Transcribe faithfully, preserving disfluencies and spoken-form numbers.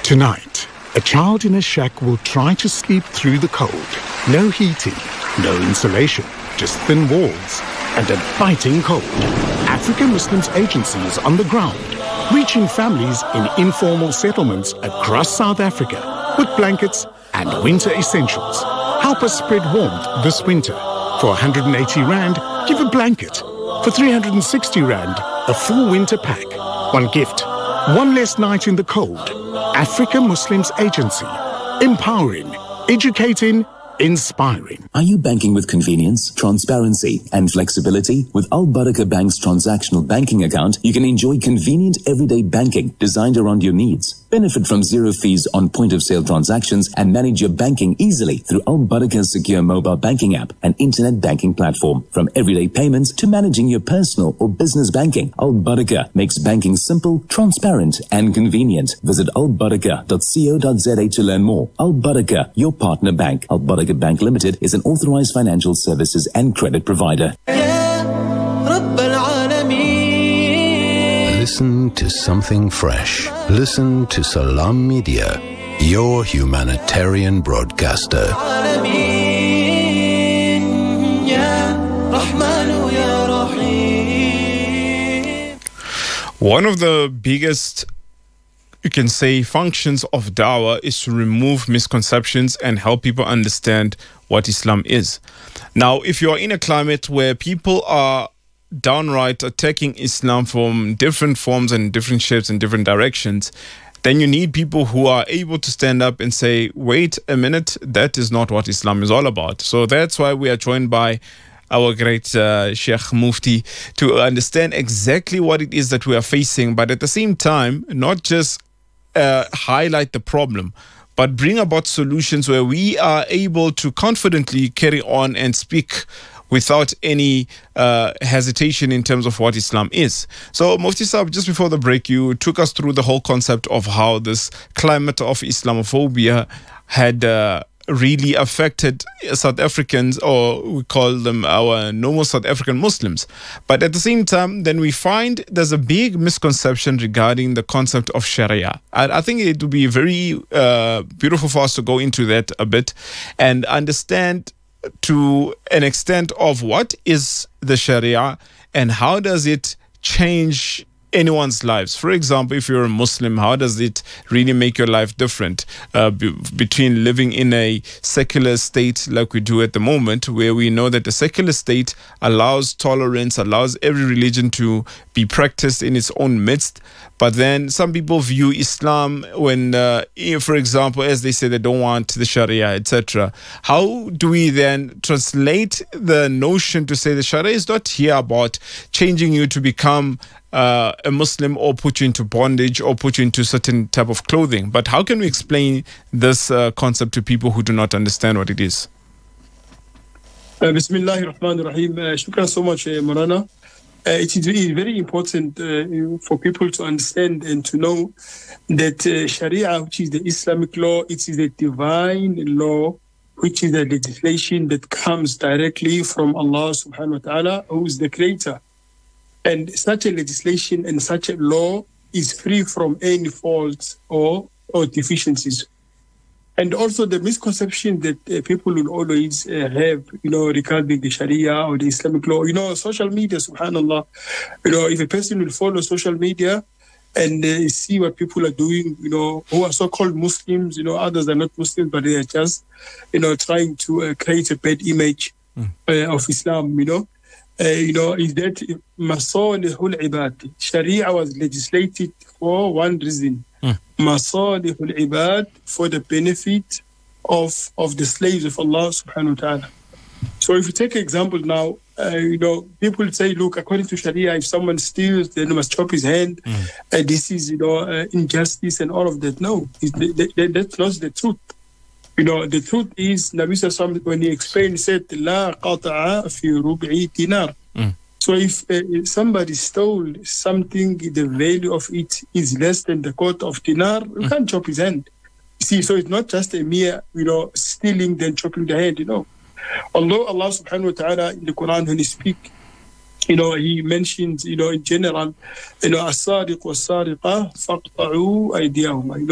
Tonight, a child in a shack will try to sleep through the cold. No heating, no insulation, just thin walls and a biting cold. African Muslims Agency is on the ground, reaching families in informal settlements across South Africa with blankets and winter essentials. Help us spread warmth this winter. For one hundred eighty rand, give a blanket. For three hundred sixty rand, a full winter pack. One gift, one less night in the cold. African Muslims Agency. Empowering, educating, inspiring. Are you banking with convenience, transparency, and flexibility? With Al Barakah Bank's transactional banking account, you can enjoy convenient everyday banking designed around your needs. Benefit from zero fees on point-of-sale transactions and manage your banking easily through Al Barakah's secure mobile banking app and internet banking platform. From everyday payments to managing your personal or business banking, Al Barakah makes banking simple, transparent, and convenient. Visit al barakah dot co dot za to learn more. Al Barakah, your partner bank. Al Barakah Bank Limited is an authorized financial services and credit provider. Listen to something fresh. Listen to Salam Media, your humanitarian broadcaster. One of the biggest, you can say, functions of dawah is to remove misconceptions and help people understand what Islam is. Now, if you are in a climate where people are downright attacking Islam from different forms and different shapes and different directions, then you need people who are able to stand up and say, wait a minute, that is not what Islam is all about. So that's why we are joined by our great uh, Sheikh Mufti to understand exactly what it is that we are facing, but at the same time, not just uh, highlight the problem, but bring about solutions where we are able to confidently carry on and speak without any uh, hesitation in terms of what Islam is. So, Mufti Saab, just before the break, you took us through the whole concept of how this climate of Islamophobia had uh, really affected South Africans, or we call them our normal South African Muslims. But at the same time, then we find there's a big misconception regarding the concept of Sharia. I, I think it would be very uh, beautiful for us to go into that a bit and understand to an extent of what is the Sharia and how does it change anyone's lives. For example, if you're a Muslim, how does it really make your life different uh, be- between living in a secular state like we do at the moment, where we know that the secular state allows tolerance, allows every religion to be practiced in its own midst. But then some people view Islam when, uh, for example, as they say, they don't want the Sharia, et cetera. How do we then translate the notion to say the Sharia is not here about changing you to become uh, a Muslim or put you into bondage or put you into certain type of clothing? But how can we explain this uh, concept to people who do not understand what it is? Uh, Bismillahir Rahmanir Rahim. Uh, shukran so much, uh, Marana. Uh, it is very, very important uh, for people to understand and to know that uh, Sharia, which is the Islamic law, it is a divine law, which is the legislation that comes directly from Allah subhanahu wa ta'ala, who is the creator. And such a legislation and such a law is free from any faults or, or deficiencies. And also the misconception that uh, people will always uh, have, you know, regarding the Sharia or the Islamic law. You know, social media, subhanAllah, you know, if a person will follow social media and uh, see what people are doing, you know, who are so-called Muslims, you know, others are not Muslims, but they are just, you know, trying to uh, create a bad image mm. uh, of Islam, you know. Uh, you know, is that masalihul ibad. Sharia was legislated for one reason. Masalihul ibad, for the benefit of of the slaves of Allah subhanahu wa ta'ala. So if you take an example now, uh, you know, people say, look, according to Sharia, if someone steals, then they must chop his hand. Mm. Uh, this is, you know, uh, injustice and all of that. No, it, that, that, that's not the truth. You know, the truth is, Nabi Sallallahu Alaihi Wasallam, when he explained, said, La qata'a fi rub'i dinar. Mm. So if uh, somebody stole something, the value of it is less than the quarter of dinar, you mm. can't chop his hand. You see, so it's not just a mere, you know, stealing, then chopping the hand, you know. Although Allah subhanahu wa ta'ala in the Quran, when he speaks, you know, he mentions, you know, in general, you know, as-sariq was-sariqa faqta'u aydiyahuma.